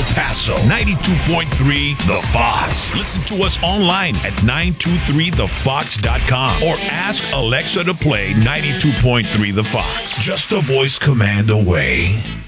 Paso, 92.3 The Fox. Listen to us online at 923thefox.com or ask Alexa to play 92.3 The Fox. Just a voice command away.